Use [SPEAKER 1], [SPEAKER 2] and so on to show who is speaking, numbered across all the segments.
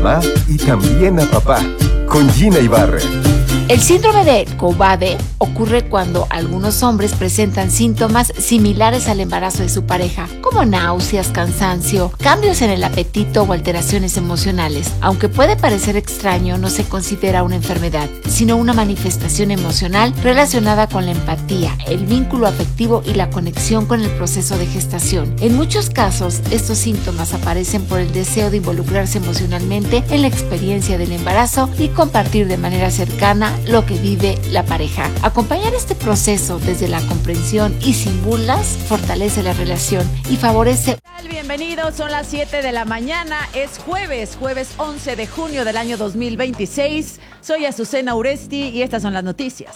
[SPEAKER 1] mamá y también a papá, con Gina Ibarra.
[SPEAKER 2] El síndrome de Cobbade ocurre cuando algunos hombres presentan síntomas similares al embarazo de su pareja, como náuseas, cansancio, cambios en el apetito o alteraciones emocionales. Aunque puede parecer extraño, no se considera una enfermedad, sino una manifestación emocional relacionada con la empatía, el vínculo afectivo y la conexión con el proceso de gestación. En muchos casos, estos síntomas aparecen por el deseo de involucrarse emocionalmente en la experiencia del embarazo y compartir de manera cercana lo que vive la pareja. Acompañar este proceso desde la comprensión y sin burlas fortalece la relación y favorece.
[SPEAKER 3] Bienvenidos, son las 7 de la mañana, es jueves 11 de junio del año 2026. Soy Azucena Uresti y estas son las noticias.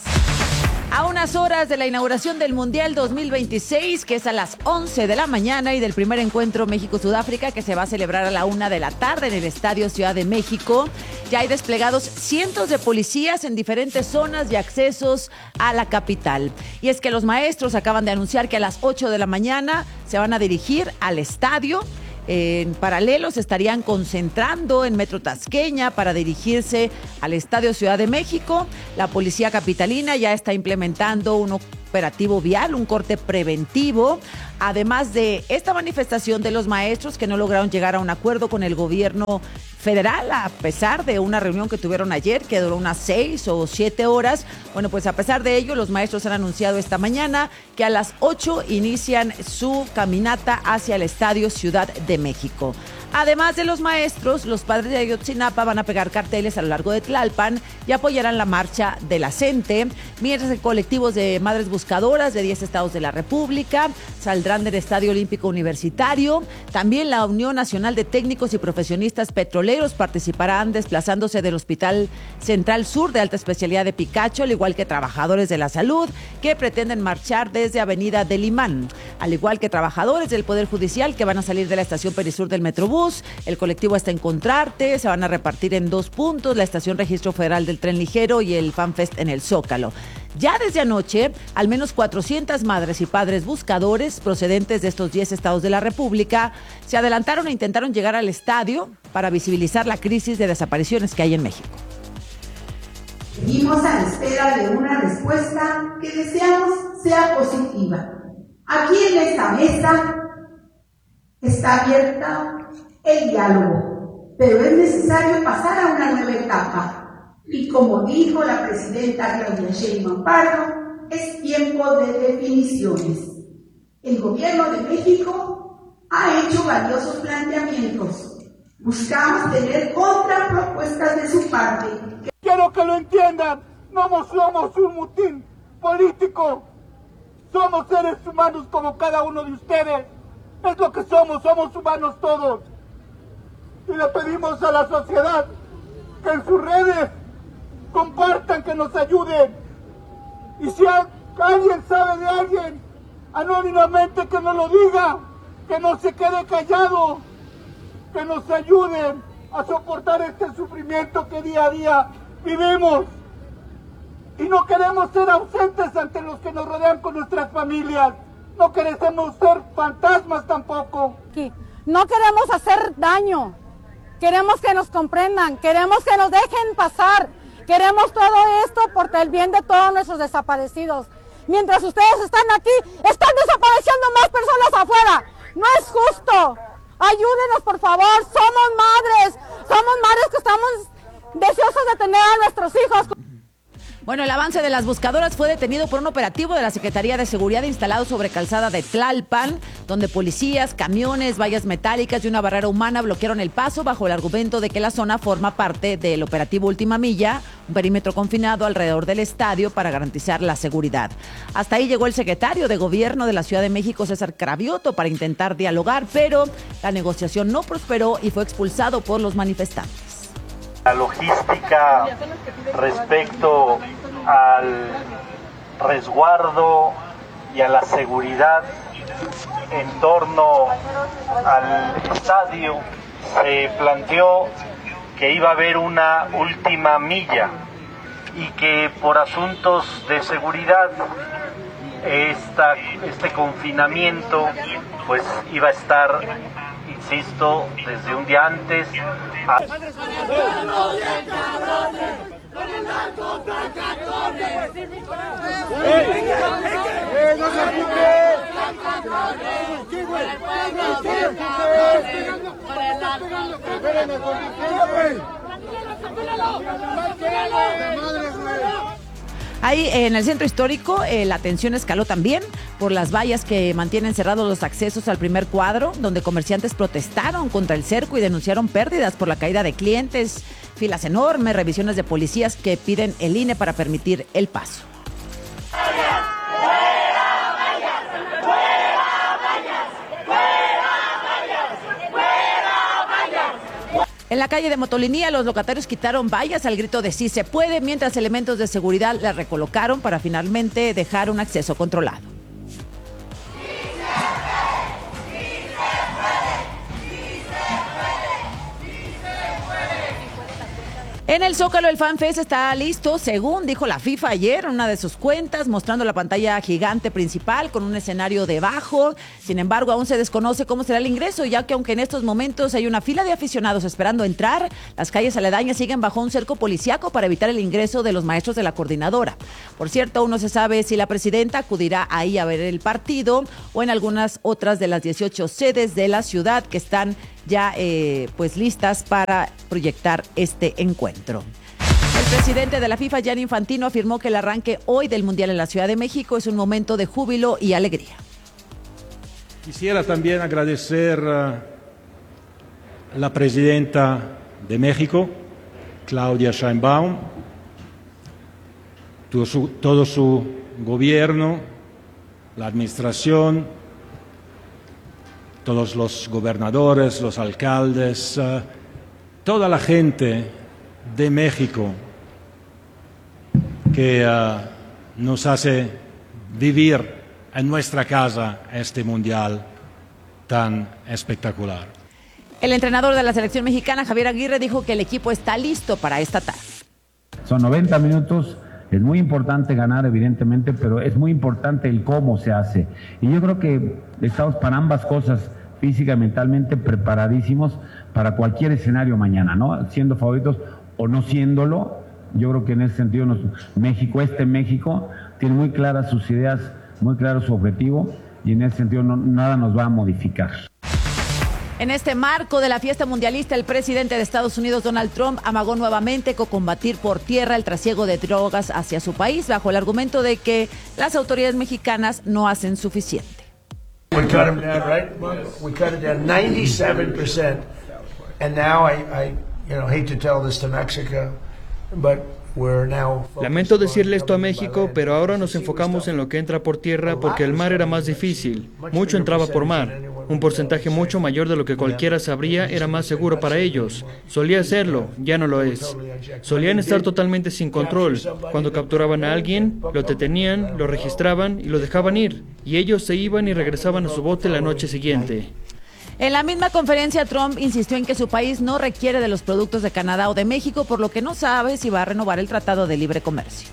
[SPEAKER 3] A unas horas de la inauguración del Mundial 2026, que es a las 11 de la mañana, y del primer encuentro México-Sudáfrica, que se va a celebrar a la 1 de la tarde en el Estadio Ciudad de México, ya hay desplegados cientos de policías en diferentes zonas y accesos a la capital. Y es que los maestros acaban de anunciar que a las 8 de la mañana se van a dirigir al estadio. En paralelo se estarían concentrando en Metro Tasqueña para dirigirse al Estadio Ciudad de México. La policía capitalina ya está implementando un operativo vial, un corte preventivo, además de esta manifestación de los maestros que no lograron llegar a un acuerdo con el gobierno federal, a pesar de una reunión que tuvieron ayer que duró unas 6 o 7 horas. Bueno, pues a pesar de ello, los maestros han anunciado esta mañana que a las 8 inician su caminata hacia el Estadio Ciudad de México. Además de los maestros, los padres de Ayotzinapa van a pegar carteles a lo largo de Tlalpan y apoyarán la marcha de la CENTE, mientras que colectivos de madres buscadoras de 10 estados de la República saldrán del Estadio Olímpico Universitario. También la Unión Nacional de Técnicos y Profesionistas Petroleros participarán desplazándose del Hospital Central Sur de Alta Especialidad de Picacho, al igual que trabajadores de la salud que pretenden marchar desde Avenida del Imán, al igual que trabajadores del Poder Judicial que van a salir de la estación Perisur del Metrobús. El colectivo está en Encontrarte, se van a repartir en 2 puntos, la estación Registro Federal del Tren Ligero y el FanFest en el Zócalo. Ya desde anoche, al menos 400 madres y padres buscadores procedentes de estos 10 estados de la República se adelantaron e intentaron llegar al estadio para visibilizar la crisis de desapariciones que hay en México.
[SPEAKER 4] Seguimos a la espera de una respuesta que deseamos sea positiva. Aquí en esta mesa está abierta el diálogo, pero es necesario pasar a una nueva etapa. Y como dijo la presidenta Claudia Sheinbaum Pardo, es tiempo de definiciones. El gobierno de México ha hecho valiosos planteamientos. Buscamos tener contrapropuestas de su parte.
[SPEAKER 5] Quiero que lo entiendan, no somos un mutín político, somos seres humanos como cada uno de ustedes. Es lo que somos humanos todos. Y le pedimos a la sociedad que en sus redes compartan, que nos ayuden. Y si alguien sabe de alguien, anónimamente que nos lo diga, que no se quede callado, que nos ayuden a soportar este sufrimiento que día a día vivimos. Y no queremos ser ausentes ante los que nos rodean con nuestras familias. No queremos ser fantasmas tampoco.
[SPEAKER 6] No queremos hacer daño. Queremos que nos comprendan. Queremos que nos dejen pasar. Queremos todo esto por el bien de todos nuestros desaparecidos. Mientras ustedes están aquí, están desapareciendo más personas afuera. No es justo. Ayúdenos, por favor. Somos madres que estamos deseosas de tener a nuestros hijos.
[SPEAKER 3] Bueno, el avance de las buscadoras fue detenido por un operativo de la Secretaría de Seguridad instalado sobre calzada de Tlalpan, donde policías, camiones, vallas metálicas y una barrera humana bloquearon el paso bajo el argumento de que la zona forma parte del operativo Última Milla, un perímetro confinado alrededor del estadio para garantizar la seguridad. Hasta ahí llegó el secretario de Gobierno de la Ciudad de México, César Cravioto, para intentar dialogar, pero la negociación no prosperó y fue expulsado por los manifestantes.
[SPEAKER 7] La logística respecto al resguardo y a la seguridad en torno al estadio, se planteó que iba a haber una última milla y que por asuntos de seguridad este confinamiento pues iba a estar insisto, desde un día antes.
[SPEAKER 3] Ahí en el centro histórico la tensión escaló también por las vallas que mantienen cerrados los accesos al primer cuadro, donde comerciantes protestaron contra el cerco y denunciaron pérdidas por la caída de clientes, filas enormes, revisiones de policías que piden el INE para permitir el paso. En la calle de Motolinía, los locatarios quitaron vallas al grito de "sí se puede", mientras elementos de seguridad las recolocaron para finalmente dejar un acceso controlado. En el Zócalo, el FanFest está listo, según dijo la FIFA ayer en una de sus cuentas, mostrando la pantalla gigante principal con un escenario debajo. Sin embargo, aún se desconoce cómo será el ingreso, ya que aunque en estos momentos hay una fila de aficionados esperando entrar, las calles aledañas siguen bajo un cerco policiaco para evitar el ingreso de los maestros de la coordinadora. Por cierto, aún no se sabe si la presidenta acudirá ahí a ver el partido o en algunas otras de las 18 sedes de la ciudad que están ya pues listas para proyectar este encuentro. El presidente de la FIFA, Gianni Infantino, afirmó que el arranque hoy del Mundial en la Ciudad de México es un momento de júbilo y alegría.
[SPEAKER 8] Quisiera también agradecer a la presidenta de México, Claudia Sheinbaum, todo su gobierno, la administración, todos los gobernadores, los alcaldes, toda la gente de México que nos hace vivir en nuestra casa este mundial tan espectacular.
[SPEAKER 3] El entrenador de la selección mexicana, Javier Aguirre, dijo que el equipo está listo para esta tarde.
[SPEAKER 9] Son 90 minutos. Es muy importante ganar, evidentemente, pero es muy importante el cómo se hace. Y yo creo que estamos para ambas cosas, física y mentalmente preparadísimos para cualquier escenario mañana, ¿no? Siendo favoritos o no siéndolo. Yo creo que en ese sentido México tiene muy claras sus ideas, muy claro su objetivo, y en ese sentido nada nos va a modificar.
[SPEAKER 3] En este marco de la fiesta mundialista, el presidente de Estados Unidos, Donald Trump, amagó nuevamente con combatir por tierra el trasiego de drogas hacia su país, bajo el argumento de que las autoridades mexicanas no hacen suficiente.
[SPEAKER 10] We cut them down, right? We cut it down 97%, and now I hate to tell this to Mexico, but we're now.
[SPEAKER 11] Lamento decirle esto a México, pero ahora nos enfocamos en lo que entra por tierra porque el mar era más difícil. Mucho entraba por mar. Un porcentaje mucho mayor de lo que cualquiera sabría era más seguro para ellos. Solía serlo, ya no lo es. Solían estar totalmente sin control. Cuando capturaban a alguien, lo detenían, lo registraban y lo dejaban ir. Y ellos se iban y regresaban a su bote la noche siguiente.
[SPEAKER 3] En la misma conferencia, Trump insistió en que su país no requiere de los productos de Canadá o de México, por lo que no sabe si va a renovar el Tratado de Libre Comercio.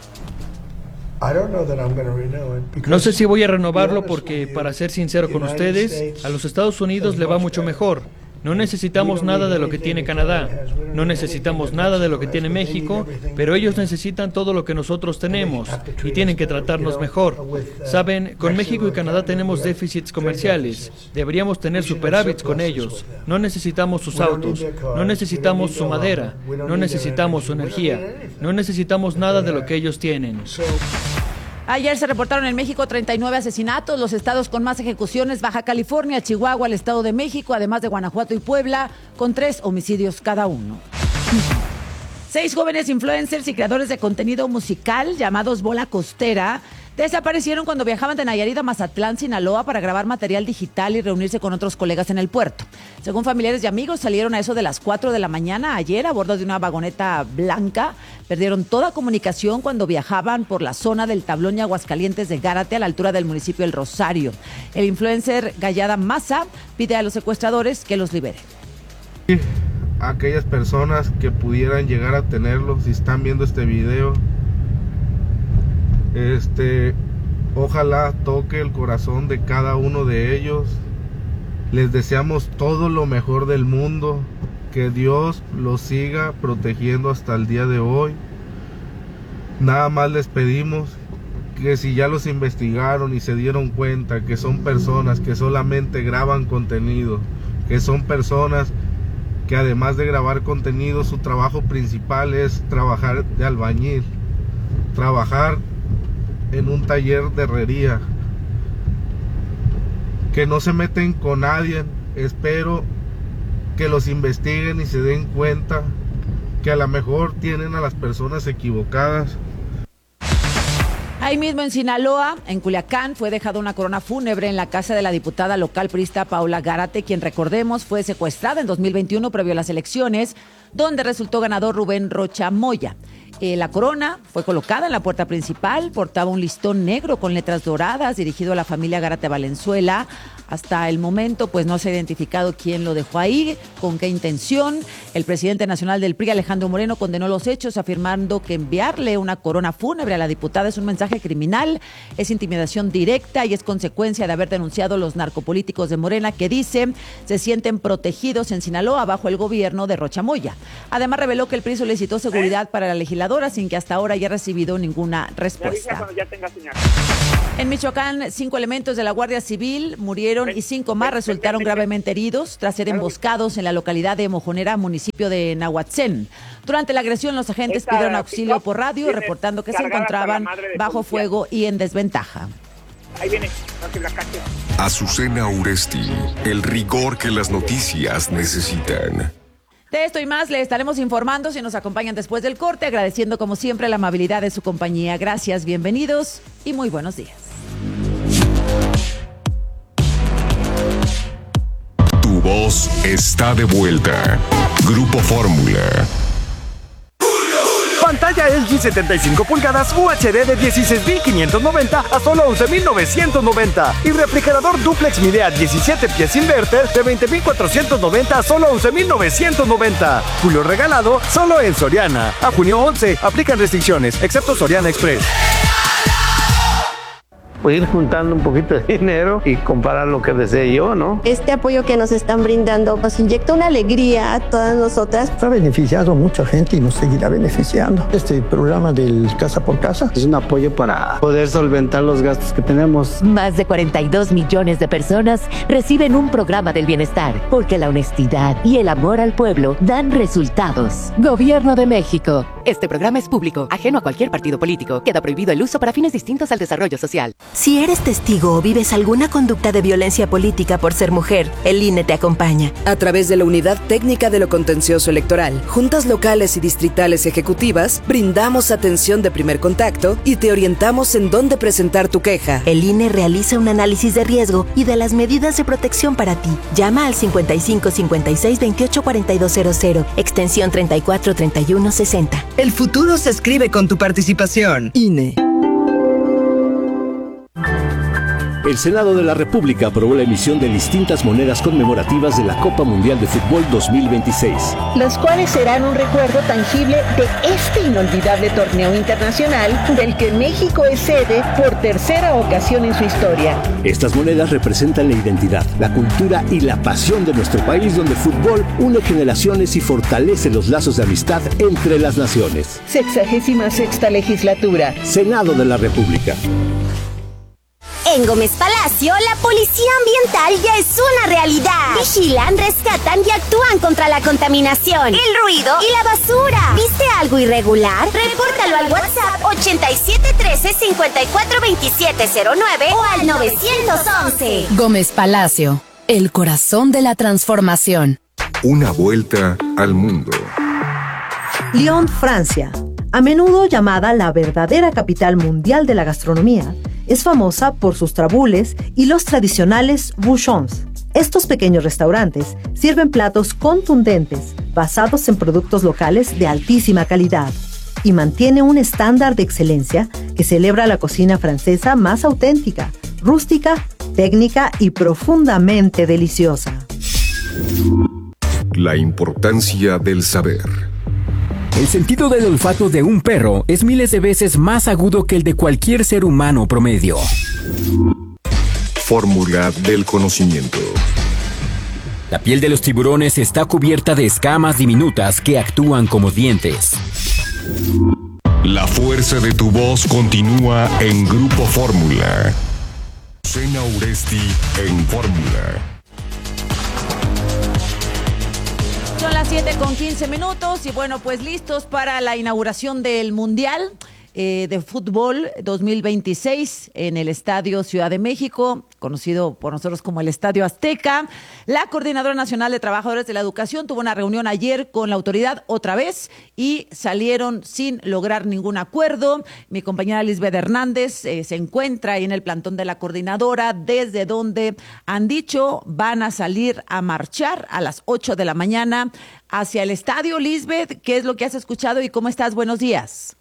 [SPEAKER 11] No sé si voy a renovarlo porque, para ser sincero con ustedes, a los Estados Unidos le va mucho mejor. No necesitamos nada de lo que tiene Canadá, no necesitamos nada de lo que tiene México, pero ellos necesitan todo lo que nosotros tenemos y tienen que tratarnos mejor. Saben, con México y Canadá tenemos déficits comerciales, deberíamos tener superávits con ellos. No necesitamos sus autos, no necesitamos su madera, no necesitamos su energía, no necesitamos nada de lo que ellos tienen.
[SPEAKER 3] Ayer se reportaron en México 39 asesinatos. Los estados con más ejecuciones: Baja California, Chihuahua, el Estado de México, además de Guanajuato y Puebla, con 3 homicidios cada uno. 6 jóvenes influencers y creadores de contenido musical llamados Bola Costera desaparecieron cuando viajaban de Nayarit a Mazatlán, Sinaloa, para grabar material digital y reunirse con otros colegas en el puerto. Según familiares y amigos, salieron a eso de las 4 de la mañana ayer a bordo de una vagoneta blanca. Perdieron toda comunicación cuando viajaban por la zona del Tablón y Aguascalientes de Gárate, a la altura del municipio El Rosario. El influencer Gallada Maza pide a los secuestradores que los liberen.
[SPEAKER 12] A aquellas personas que pudieran llegar a tenerlos, si están viendo este video, ojalá toque el corazón de cada uno de ellos Les deseamos todo lo mejor del mundo, que Dios los siga protegiendo hasta el día de hoy. Nada más les pedimos que si ya los investigaron y se dieron cuenta que son personas que solamente graban contenido, que son personas que además de grabar contenido, su trabajo principal es trabajar de albañil, trabajar en un taller de herrería, que no se meten con nadie. Espero que los investiguen y se den cuenta que a lo mejor tienen a las personas equivocadas.
[SPEAKER 3] Ahí mismo en Sinaloa, en Culiacán, fue dejada una corona fúnebre en la casa de la diputada local priista Paula Gárate, quien, recordemos, fue secuestrada en 2021 previo a las elecciones, donde resultó ganador Rubén Rocha Moya. La corona fue colocada en la puerta principal, portaba un listón negro con letras doradas dirigido a la familia Gárate Valenzuela. Hasta el momento, pues no se ha identificado quién lo dejó ahí, con qué intención. El presidente nacional del PRI, Alejandro Moreno, condenó los hechos, afirmando que enviarle una corona fúnebre a la diputada es un mensaje criminal, es intimidación directa y es consecuencia de haber denunciado los narcopolíticos de Morena que, dice, se sienten protegidos en Sinaloa bajo el gobierno de Rocha Moya. Además, reveló que el PRI solicitó seguridad para la legisladora sin que hasta ahora haya recibido ninguna respuesta. En Michoacán, 5 elementos de la Guardia Civil murieron y 5 más resultaron gravemente heridos tras ser emboscados en la localidad de Mojonera, municipio de Nahuatzén. Durante la agresión, los agentes pidieron auxilio por radio, reportando que se encontraban bajo fuego y en desventaja.
[SPEAKER 13] Ahí viene,
[SPEAKER 1] Azucena Uresti, el rigor que las noticias necesitan.
[SPEAKER 3] De esto y más le estaremos informando si nos acompañan después del corte, agradeciendo como siempre la amabilidad de su compañía. Gracias, bienvenidos y muy buenos días.
[SPEAKER 1] Tu voz está de vuelta. Grupo Fórmula.
[SPEAKER 14] Pantalla LG 75 pulgadas UHD de 16.590 a solo 11.990. Y refrigerador duplex Midea 17 pies inverter de 20.490 a solo 11.990. Julio regalado solo en Soriana. A junio 11. Aplican restricciones, excepto Soriana Express.
[SPEAKER 15] Pues ir juntando un poquito de dinero y comprar lo que desee yo, ¿no?
[SPEAKER 16] Este apoyo que nos están brindando nos inyecta una alegría a todas nosotras.
[SPEAKER 17] Ha beneficiado a mucha gente y nos seguirá beneficiando. Este programa del Casa por Casa
[SPEAKER 15] es un apoyo para poder solventar los gastos que tenemos.
[SPEAKER 18] Más de 42 millones de personas reciben un programa del bienestar, porque la honestidad y el amor al pueblo dan resultados. Gobierno de México. Este programa es público, ajeno a cualquier partido político. Queda prohibido el uso para fines distintos al desarrollo social.
[SPEAKER 19] Si eres testigo o vives alguna conducta de violencia política por ser mujer, el INE te acompaña.
[SPEAKER 20] A través de la Unidad Técnica de lo Contencioso Electoral, juntas locales y distritales ejecutivas, brindamos atención de primer contacto y te orientamos en dónde presentar tu queja.
[SPEAKER 19] El INE realiza un análisis de riesgo y de las medidas de protección para ti. Llama al 55 56 28 4200, extensión 34 31 60.
[SPEAKER 20] El futuro se escribe con tu participación. INE.
[SPEAKER 21] El Senado de la República aprobó la emisión de distintas monedas conmemorativas de la Copa Mundial de Fútbol 2026.
[SPEAKER 22] Las cuales serán un recuerdo tangible de este inolvidable torneo internacional del que México es sede por tercera ocasión en su historia.
[SPEAKER 21] Estas monedas representan la identidad, la cultura y la pasión de nuestro país, donde el fútbol une generaciones y fortalece los lazos de amistad entre las naciones.
[SPEAKER 22] 66ª legislatura.
[SPEAKER 21] Senado de la República.
[SPEAKER 23] En Gómez Palacio, la policía ambiental ya es una realidad. Vigilan, rescatan y actúan contra la contaminación, el ruido y la basura. ¿Viste algo irregular? Repórtalo al WhatsApp 8713-542709 o al 911.
[SPEAKER 24] Gómez Palacio, el corazón de la transformación.
[SPEAKER 1] Una vuelta al mundo.
[SPEAKER 25] Lyon, Francia, a menudo llamada la verdadera capital mundial de la gastronomía, es famosa por sus trabules y los tradicionales bouchons. Estos pequeños restaurantes sirven platos contundentes basados en productos locales de altísima calidad y mantiene un estándar de excelencia que celebra la cocina francesa más auténtica, rústica, técnica y profundamente deliciosa.
[SPEAKER 1] La importancia del saber.
[SPEAKER 26] El sentido del olfato de un perro es miles de veces más agudo que el de cualquier ser humano promedio.
[SPEAKER 1] Fórmula del conocimiento.
[SPEAKER 26] La piel de los tiburones está cubierta de escamas diminutas que actúan como dientes.
[SPEAKER 1] La fuerza de tu voz continúa en Grupo Fórmula. Azucena Uresti en Fórmula.
[SPEAKER 3] Son las 7:15 y bueno, pues listos para la inauguración del Mundial de Fútbol 2026 en el Estadio Ciudad de México, conocido por nosotros como el Estadio Azteca. La Coordinadora Nacional de Trabajadores de la Educación tuvo una reunión ayer con la autoridad otra vez y salieron sin lograr ningún acuerdo. Mi compañera Lisbeth Hernández se encuentra ahí en el plantón de la coordinadora, desde donde han dicho van a salir a marchar a las 8 de la mañana hacia el estadio. Lisbeth, ¿qué es lo que has escuchado y cómo estás? Buenos días.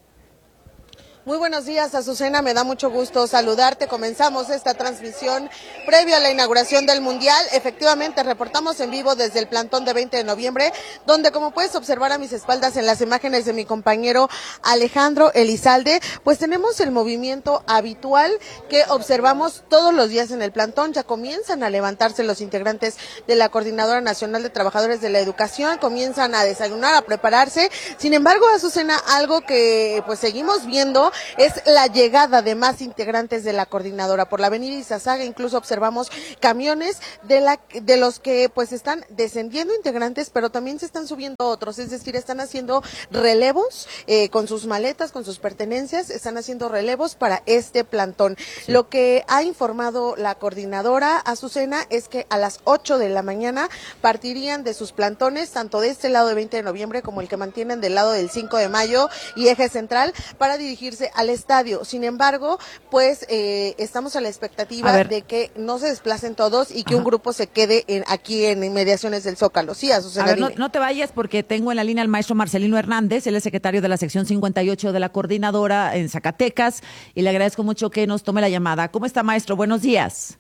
[SPEAKER 2] Muy buenos días, Azucena, me da mucho gusto saludarte. Comenzamos esta transmisión previo a la inauguración del Mundial. Efectivamente, reportamos en vivo desde el plantón de 20 de noviembre, donde, como puedes observar a mis espaldas en las imágenes de mi compañero Alejandro Elizalde, pues tenemos el movimiento habitual que observamos todos los días en el plantón. Ya comienzan a levantarse los integrantes de la Coordinadora Nacional de Trabajadores de la Educación, comienzan a desayunar, a prepararse. Sin embargo, Azucena, algo que pues seguimos viendo es la llegada de más integrantes de la coordinadora por la avenida Izazaga. Incluso observamos camiones de los que pues están descendiendo integrantes, pero también se están subiendo otros, es decir, están haciendo relevos con sus maletas, con sus pertenencias, están haciendo relevos para este plantón. Sí. Lo que ha informado la coordinadora, Azucena, es que a las 8 de la mañana partirían de sus plantones, tanto de este lado de 20 de noviembre como el que mantienen del lado del 5 de mayo y Eje Central, para dirigirse al estadio. Sin embargo, pues estamos a la expectativa de que no se desplacen todos y que un grupo se quede aquí en inmediaciones del Zócalo. Sí, Azucena,
[SPEAKER 3] a ver, no te vayas, porque tengo en la línea al maestro Marcelino Hernández, él es secretario de la sección 58 de la coordinadora en Zacatecas, y le agradezco mucho que nos tome la llamada. ¿Cómo está, maestro? Buenos días.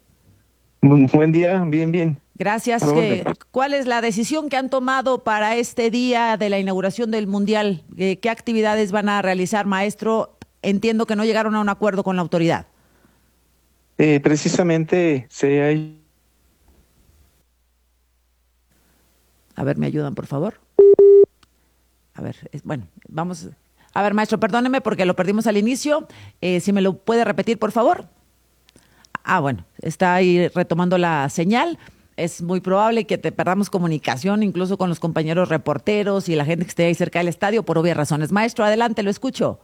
[SPEAKER 4] Buen día, bien.
[SPEAKER 3] Gracias. ¿Cuál es la decisión que han tomado para este día de la inauguración del Mundial? ¿Qué actividades van a realizar, maestro? Entiendo que no llegaron a un acuerdo con la autoridad.
[SPEAKER 4] Precisamente
[SPEAKER 3] A ver, ¿me ayudan, por favor? A ver, bueno, vamos. A ver, maestro, perdóneme porque lo perdimos al inicio. Si me lo puede repetir, por favor. Bueno, está ahí retomando la señal. Es muy probable que te perdamos comunicación incluso con los compañeros reporteros y la gente que esté ahí cerca del estadio por obvias razones. Maestro, adelante, lo escucho.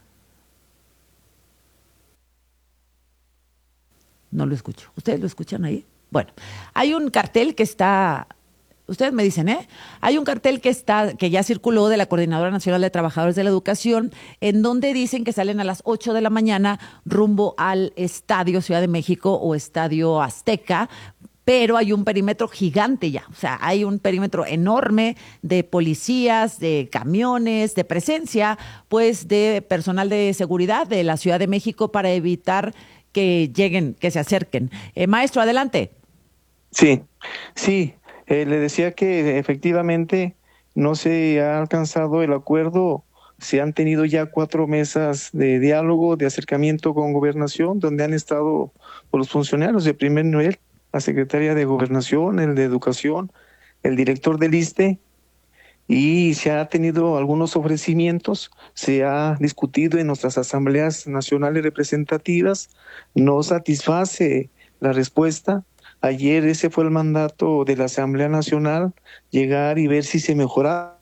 [SPEAKER 3] No lo escucho. ¿Ustedes lo escuchan ahí? Bueno, hay un cartel que está... Ustedes me dicen, Hay un cartel que ya circuló de la Coordinadora Nacional de Trabajadores de la Educación, en donde dicen que salen a las 8 de la mañana rumbo al Estadio Ciudad de México o Estadio Azteca, pero hay un perímetro gigante ya, o sea, hay un perímetro enorme de policías, de camiones, de presencia, pues de personal de seguridad de la Ciudad de México para evitar que lleguen, que se acerquen. Maestro, adelante.
[SPEAKER 4] Sí. Le decía que efectivamente no se ha alcanzado el acuerdo. Se han tenido ya 4 mesas de diálogo, de acercamiento con Gobernación, donde han estado los funcionarios de primer nivel, la Secretaría de Gobernación, el de Educación, el director del ISSSTE, y se ha tenido algunos ofrecimientos, se ha discutido en nuestras asambleas nacionales representativas, no satisface la respuesta. Ayer ese fue el mandato de la Asamblea Nacional, llegar y ver si se mejoraba.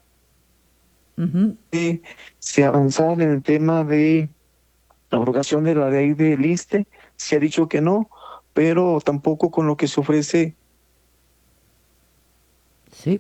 [SPEAKER 4] Se avanzó en el tema de la abrogación de la ley del ISSSTE, se ha dicho que no, pero tampoco con lo que se ofrece.
[SPEAKER 3] Sí.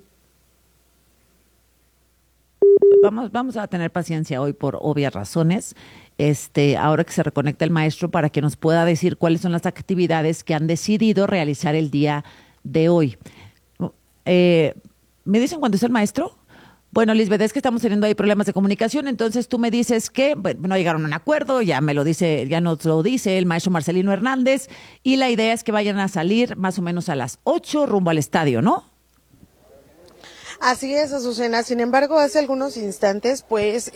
[SPEAKER 3] Vamos a tener paciencia hoy por obvias razones. Ahora que se reconecta el maestro para que nos pueda decir cuáles son las actividades que han decidido realizar el día de hoy. ¿Me dicen cuándo es el maestro? Bueno, Lisbeth, es que estamos teniendo ahí problemas de comunicación, entonces tú me dices que no llegaron a un acuerdo, ya nos lo dice el maestro Marcelino Hernández, y la idea es que vayan a salir más o menos a las 8 rumbo al estadio, ¿no?
[SPEAKER 2] Así es, Azucena. Sin embargo, hace algunos instantes, pues,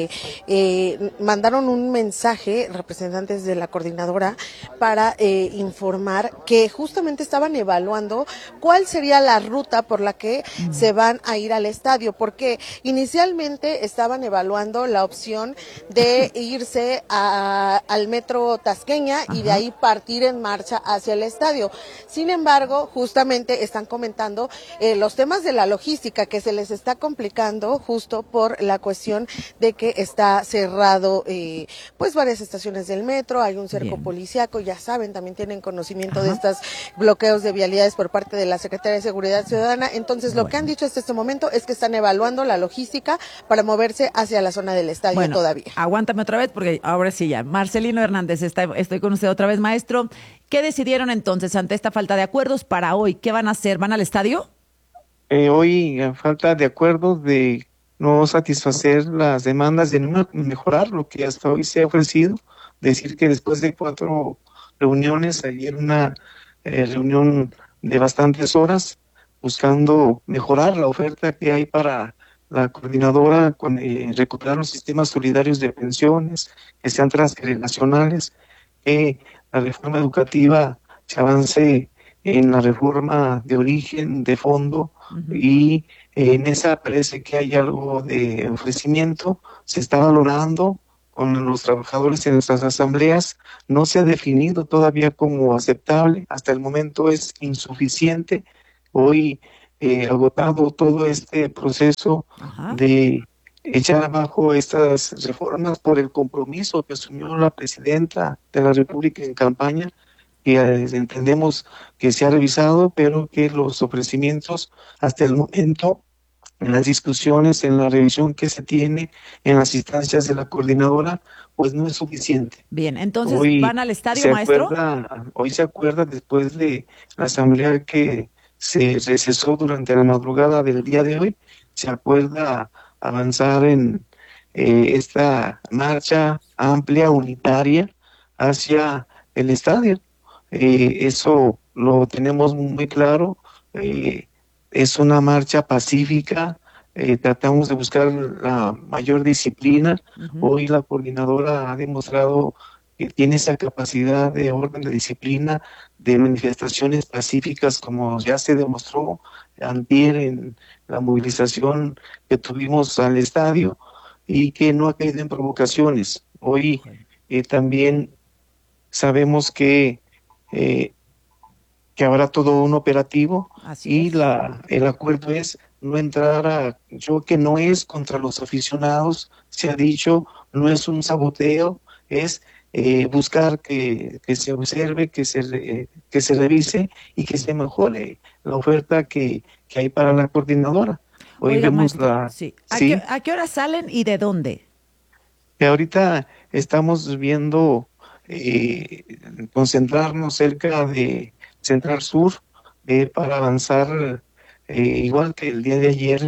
[SPEAKER 2] mandaron un mensaje representantes de la coordinadora para informar que justamente estaban evaluando cuál sería la ruta por la que se van a ir al estadio, porque inicialmente estaban evaluando la opción de irse al metro Tasqueña y de ahí partir en marcha hacia el estadio. Sin embargo, justamente están comentando los temas de la logística que se les está complicando justo por la cuestión de que está cerrado pues varias estaciones del metro, hay un cerco policíaco, ya saben, también tienen conocimiento de estos bloqueos de vialidades por parte de la Secretaría de Seguridad Ciudadana. Entonces lo que han dicho hasta este momento es que están evaluando la logística para moverse hacia la zona del estadio todavía.
[SPEAKER 3] Aguántame otra vez porque ahora sí ya. Marcelino Hernández, estoy con usted otra vez, maestro. ¿Qué decidieron entonces ante esta falta de acuerdos para hoy? ¿Qué van a hacer? ¿Van al estadio?
[SPEAKER 4] Hoy, a falta de acuerdos de no satisfacer las demandas, de no mejorar lo que hasta hoy se ha ofrecido, decir que después de 4 reuniones, ayer una reunión de bastantes horas, buscando mejorar la oferta que hay para la coordinadora, con recuperar los sistemas solidarios de pensiones, que sean transgeneracionales, que la reforma educativa se avance en la reforma de origen, de fondo, y en esa parece que hay algo de ofrecimiento, se está valorando con los trabajadores en nuestras asambleas, no se ha definido todavía como aceptable, hasta el momento es insuficiente. Hoy, agotado todo este proceso de echar abajo estas reformas por el compromiso que asumió la presidenta de la República en campaña, que entendemos que se ha revisado, pero que los ofrecimientos hasta el momento, en las discusiones, en la revisión que se tiene en las instancias de la coordinadora, pues no es suficiente.
[SPEAKER 3] Bien, entonces, ¿van al estadio, maestro?
[SPEAKER 4] Hoy se acuerda, después de la asamblea que se recesó durante la madrugada del día de hoy, se acuerda avanzar en esta marcha amplia, unitaria, hacia el estadio. Eso lo tenemos muy claro, es una marcha pacífica, tratamos de buscar la mayor disciplina. Hoy la coordinadora ha demostrado que tiene esa capacidad de orden, de disciplina, de manifestaciones pacíficas, como ya se demostró antier en la movilización que tuvimos al estadio, y que no ha caído en provocaciones. Hoy también sabemos que habrá todo un operativo. Así y el acuerdo es no entrar a choque, no es contra los aficionados, se ha dicho, no es un saboteo, es buscar que se observe, que se revise y que se mejore la oferta que hay para la coordinadora. Hoy vemos
[SPEAKER 3] maestro, ¿A qué hora salen y de dónde?
[SPEAKER 4] Que ahorita estamos viendo concentrarnos cerca de Central Sur para avanzar igual que el día de ayer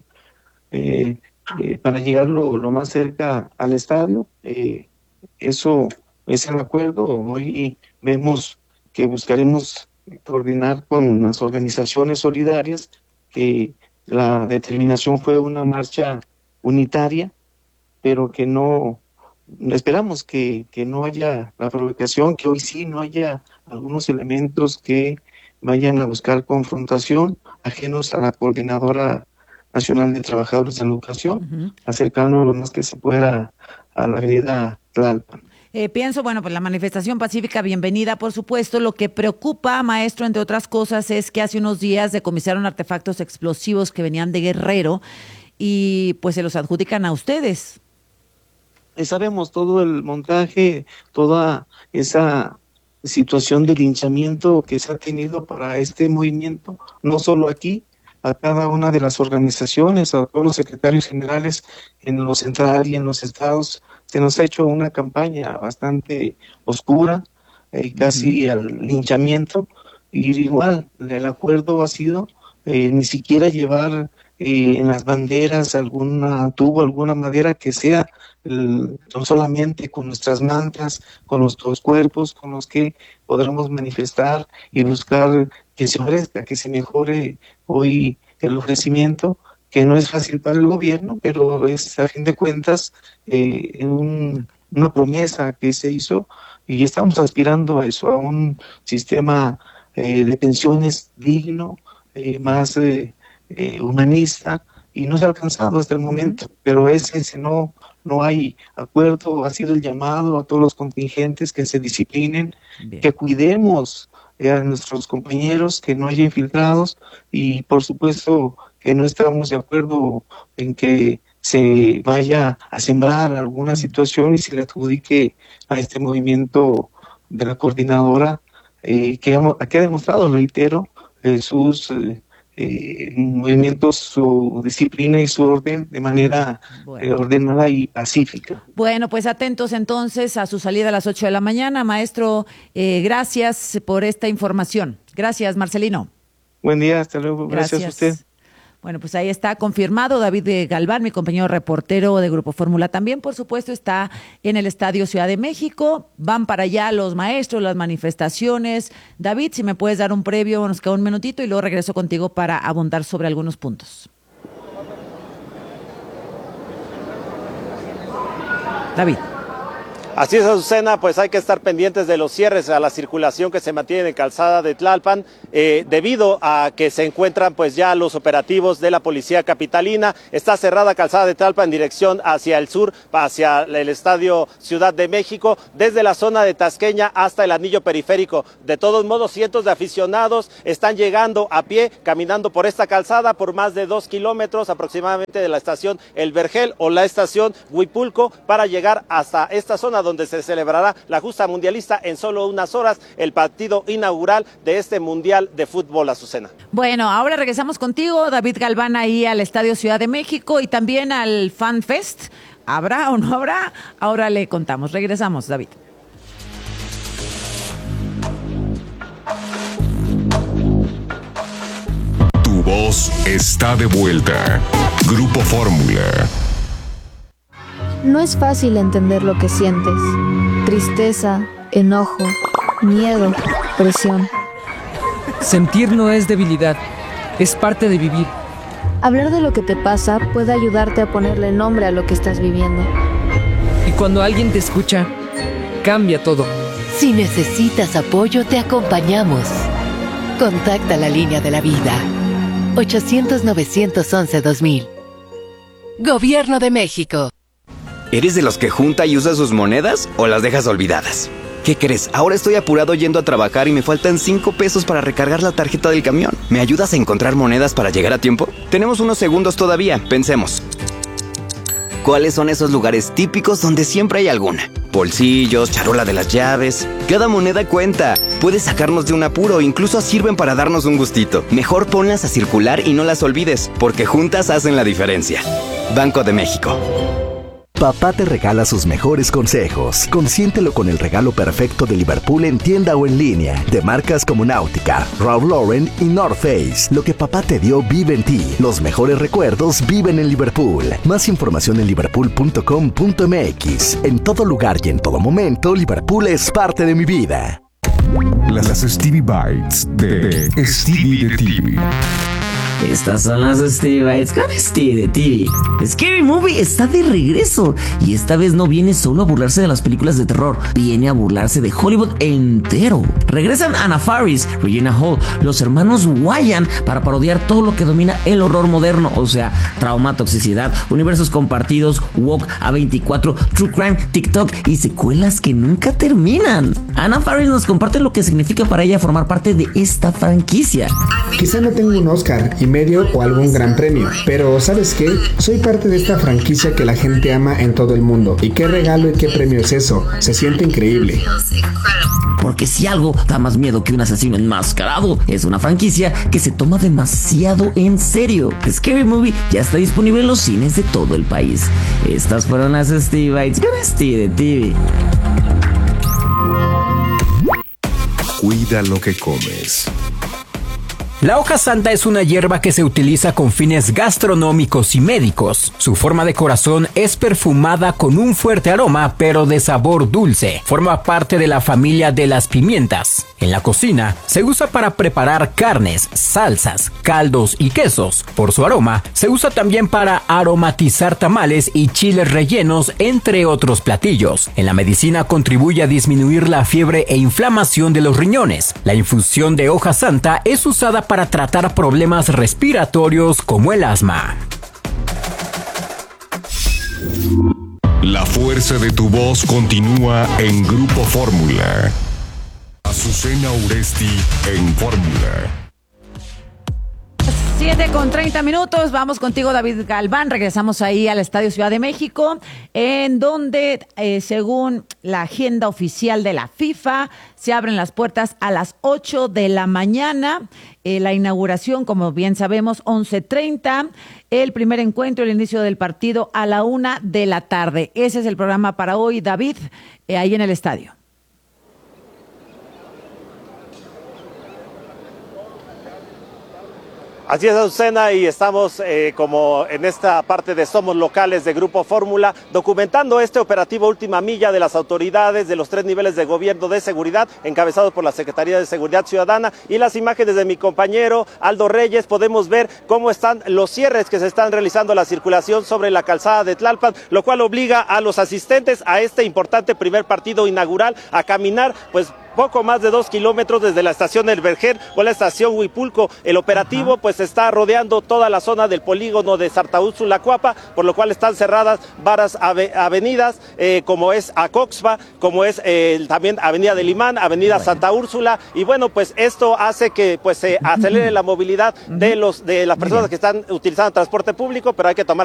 [SPEAKER 4] para llegar lo más cerca al estadio. Eso es el acuerdo. Hoy vemos que buscaremos coordinar con las organizaciones solidarias, que la determinación fue una marcha unitaria, pero que no esperamos que no haya la provocación, que hoy sí no haya algunos elementos que vayan a buscar confrontación, ajenos a la Coordinadora Nacional de Trabajadores de la Educación, acercándonos lo más que se pueda a la avenida Tlalpan.
[SPEAKER 3] Pienso, pues la manifestación pacífica, bienvenida, por supuesto. Lo que preocupa, maestro, entre otras cosas, es que hace unos días decomisaron artefactos explosivos que venían de Guerrero y pues se los adjudican a ustedes.
[SPEAKER 4] Sabemos todo el montaje, toda esa situación de linchamiento que se ha tenido para este movimiento, no solo aquí, a cada una de las organizaciones, a todos los secretarios generales en lo central y en los estados. Se nos ha hecho una campaña bastante oscura, casi al linchamiento, y igual el acuerdo ha sido ni siquiera llevar en las banderas alguna tubo, alguna madera que sea no solamente con nuestras mantras, con nuestros cuerpos, con los que podremos manifestar y buscar que se ofrezca, que se mejore hoy el ofrecimiento, que no es fácil para el gobierno, pero es a fin de cuentas una promesa que se hizo y estamos aspirando a eso, a un sistema de pensiones digno, más humanista, y no se ha alcanzado hasta el momento, pero ese no hay acuerdo. Ha sido el llamado a todos los contingentes que se disciplinen, que cuidemos a nuestros compañeros, que no haya infiltrados, y por supuesto que no estamos de acuerdo en que se vaya a sembrar alguna situación y se le adjudique a este movimiento de la coordinadora que ha demostrado, reitero, sus movimientos, su disciplina y su orden de manera ordenada y pacífica.
[SPEAKER 3] Bueno, pues atentos entonces a su salida a las 8 de la mañana. Maestro, gracias por esta información. Gracias, Marcelino.
[SPEAKER 4] Buen día, hasta luego. Gracias a usted.
[SPEAKER 3] Bueno, pues ahí está confirmado. David Galván, mi compañero reportero de Grupo Fórmula, también, por supuesto, está en el Estadio Ciudad de México. Van para allá los maestros, las manifestaciones. David, si me puedes dar un previo, nos queda un minutito y luego regreso contigo para abundar sobre algunos puntos. David.
[SPEAKER 5] Así es, Azucena, pues hay que estar pendientes de los cierres a la circulación que se mantiene en Calzada de Tlalpan, debido a que se encuentran pues ya los operativos de la Policía Capitalina. Está cerrada Calzada de Tlalpan en dirección hacia el sur, hacia el Estadio Ciudad de México, desde la zona de Tasqueña hasta el anillo periférico. De todos modos, cientos de aficionados están llegando a pie, caminando por esta calzada por más de 2 kilómetros aproximadamente de la estación El Vergel o la estación Huipulco, para llegar hasta esta zona donde se celebrará la justa mundialista en solo unas horas, el partido inaugural de este Mundial de Fútbol, Azucena.
[SPEAKER 3] Bueno, ahora regresamos contigo, David Galván, ahí al Estadio Ciudad de México y también al Fan Fest. ¿Habrá o no habrá? Ahora le contamos. Regresamos, David.
[SPEAKER 1] Tu voz está de vuelta. Grupo Fórmula.
[SPEAKER 6] No es fácil entender lo que sientes. Tristeza, enojo, miedo, presión.
[SPEAKER 7] Sentir no es debilidad, es parte de vivir.
[SPEAKER 6] Hablar de lo que te pasa puede ayudarte a ponerle nombre a lo que estás viviendo.
[SPEAKER 7] Y cuando alguien te escucha, cambia todo.
[SPEAKER 18] Si necesitas apoyo, te acompañamos. Contacta la línea de la vida. 800-911-2000. Gobierno de México.
[SPEAKER 8] ¿Eres de los que junta y usa sus monedas o las dejas olvidadas? ¿Qué crees? Ahora estoy apurado yendo a trabajar y me faltan 5 pesos para recargar la tarjeta del camión. ¿Me ayudas a encontrar monedas para llegar a tiempo? Tenemos unos segundos todavía, pensemos. ¿Cuáles son esos lugares típicos donde siempre hay alguna? Bolsillos, charola de las llaves. Cada moneda cuenta. Puede sacarnos de un apuro, incluso sirven para darnos un gustito. Mejor ponlas a circular y no las olvides, porque juntas hacen la diferencia. Banco de México.
[SPEAKER 9] Papá te regala sus mejores consejos. Consiéntelo con el regalo perfecto de Liverpool en tienda o en línea, de marcas como Náutica, Ralph Lauren y North Face. Lo que papá te dio vive en ti. Los mejores recuerdos viven en Liverpool. Más información en liverpool.com.mx. En todo lugar y en todo momento, Liverpool es parte de mi vida.
[SPEAKER 1] Las Stevie Bites de Stevie de TV.
[SPEAKER 13] Estas son las Stevie Bites con Stevie de TV. Scary Movie está de regreso y esta vez no viene solo a burlarse de las películas de terror, viene a burlarse de Hollywood entero. Regresan Anna Faris, Regina Hall, los hermanos Wyan para parodiar todo lo que domina el horror moderno, o sea, trauma, toxicidad, universos compartidos, woke, A24, true crime, TikTok y secuelas que nunca terminan. Anna Faris nos comparte lo que significa para ella formar parte de esta franquicia.
[SPEAKER 27] Quizá no tengo un Oscar y medio o algún gran premio, pero ¿sabes qué? Soy parte de esta franquicia que la gente ama en todo el mundo. ¿Y qué regalo y qué premio es eso? Se siente increíble.
[SPEAKER 13] Porque si algo da más miedo que un asesino enmascarado, es una franquicia que se toma demasiado en serio. Scary Movie ya está disponible en los cines de todo el país. Estas fueron las Stevie Bites con Stevie de TV.
[SPEAKER 1] Cuida lo que comes.
[SPEAKER 26] La hoja santa es una hierba que se utiliza con fines gastronómicos y médicos. Su forma de corazón es perfumada con un fuerte aroma, pero de sabor dulce. Forma parte de la familia de las pimientas. En la cocina se usa para preparar carnes, salsas, caldos y quesos. Por su aroma, se usa también para aromatizar tamales y chiles rellenos, entre otros platillos. En la medicina contribuye a disminuir la fiebre e inflamación de los riñones. La infusión de hoja santa es usada para tratar problemas respiratorios como el asma.
[SPEAKER 1] La fuerza de tu voz continúa en Grupo Fórmula. Azucena Uresti en Fórmula.
[SPEAKER 3] 7:30. Vamos contigo, David Galván. Regresamos ahí al Estadio Ciudad de México, en donde, según la agenda oficial de la FIFA, se abren las puertas a las 8 de la mañana. La inauguración, como bien sabemos, 11:30. El primer encuentro, el inicio del partido a la 1 de la tarde. Ese es el programa para hoy, David, ahí en el estadio.
[SPEAKER 5] Así es, Azucena, y estamos como en esta parte de Somos Locales de Grupo Fórmula, documentando este operativo última milla de las autoridades de los 3 niveles de gobierno de seguridad, encabezados por la Secretaría de Seguridad Ciudadana. Y las imágenes de mi compañero Aldo Reyes, podemos ver cómo están los cierres que se están realizando a la circulación sobre la calzada de Tlalpan, lo cual obliga a los asistentes a este importante primer partido inaugural a caminar, pues, poco más de 2 kilómetros desde la estación El Verger o la estación Huipulco. El operativo pues está rodeando toda la zona del polígono de Santa Úrsula Cuapa, por lo cual están cerradas varias avenidas, como es Acoxpa, como es también Avenida del Imán, Avenida Santa Úrsula, y bueno, pues esto hace que pues se acelere la movilidad de las personas que están utilizando transporte público, pero hay que tomar